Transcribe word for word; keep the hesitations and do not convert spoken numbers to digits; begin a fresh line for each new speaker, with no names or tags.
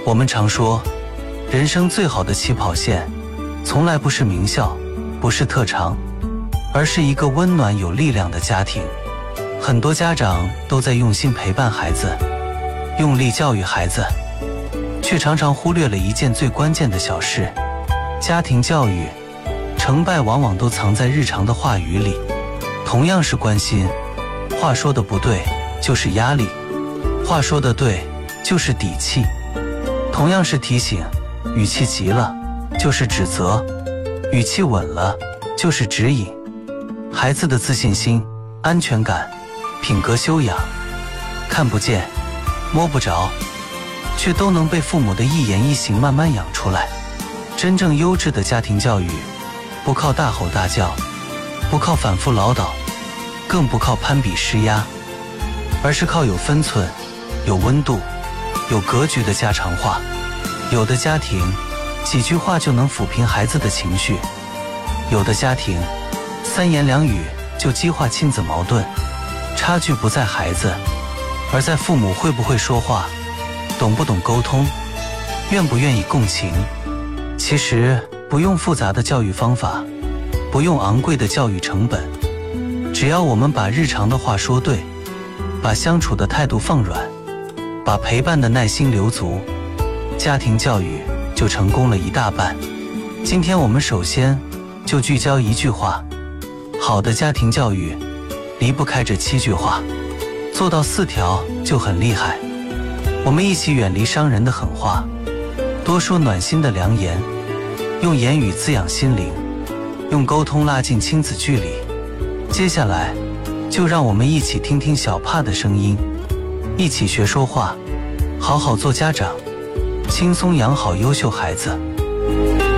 我们常说，人生最好的起跑线，从来不是名校，不是特长，而是一个温暖有力量的家庭。很多家长都在用心陪伴孩子，用力教育孩子，却常常忽略了一件最关键的小事：家庭教育，成败往往都藏在日常的话语里。同样是关心，话说的不对就是压力，话说的对就是底气。同样是提醒，语气急了就是指责，语气稳了就是指引。孩子的自信心、安全感、品格修养，看不见摸不着，却都能被父母的一言一行慢慢养出来。真正优质的家庭教育，不靠大吼大叫，不靠反复唠叨，更不靠攀比施压，而是靠有分寸、有温度、有格局的家常话。有的家庭几句话就能抚平孩子的情绪，有的家庭三言两语就激化亲子矛盾。差距不在孩子，而在父母会不会说话，懂不懂沟通，愿不愿意共情。其实不用复杂的教育方法，不用昂贵的教育成本，只要我们把日常的话说对，把相处的态度放软，把陪伴的耐心留足，家庭教育就成功了一大半。今天我们首先就聚焦一句话，好的家庭教育离不开这七句话，做到四条就很厉害。我们一起远离伤人的狠话，多说暖心的良言，用言语滋养心灵，用沟通拉近亲子距离。接下来就让我们一起听听小帕的声音，一起学说话，好好做家长，轻松养好优秀孩子。